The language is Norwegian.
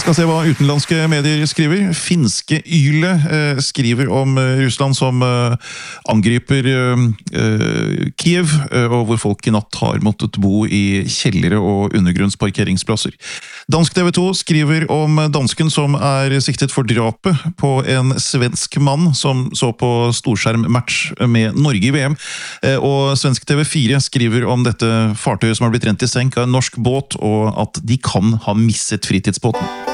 skal se hva utenlandske medier skriver. Finske Yle skriver om Russland som angriper Kiev, og hvor folk i natt har måttet bo i kjellere og undergrunnsparkeringsplasser. Dansk TV 2 skriver om dansken som siktet for drapet på en svensk mann som så på storskjermmatch med Norge i VM. Og svensk TV 4 skriver om dette fartøyet som har blitt rent i senk av en norsk båt, og at de kan ha misset fritidsbåten.